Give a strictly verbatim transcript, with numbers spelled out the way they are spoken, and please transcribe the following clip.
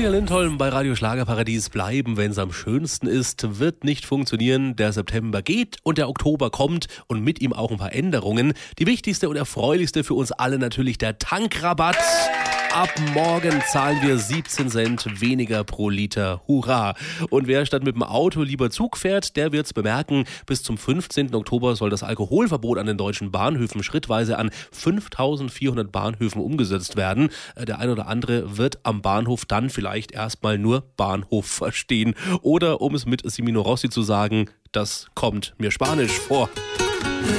Peter Lindholm bei Radio Schlagerparadies. Bleiben, wenn es am schönsten ist, wird nicht funktionieren. Der September geht und der Oktober kommt und mit ihm auch ein paar Änderungen. Die wichtigste und erfreulichste für uns alle natürlich der Tankrabatt. Ab morgen zahlen wir siebzehn Cent weniger pro Liter. Hurra! Und wer statt mit dem Auto lieber Zug fährt, der wird's bemerken. Bis zum fünfzehnten Oktober soll das Alkoholverbot an den deutschen Bahnhöfen schrittweise an fünftausendvierhundert Bahnhöfen umgesetzt werden. Der ein oder andere wird am Bahnhof dann vielleicht erstmal nur Bahnhof verstehen. Oder um es mit Semino Rossi zu sagen, das kommt mir spanisch vor.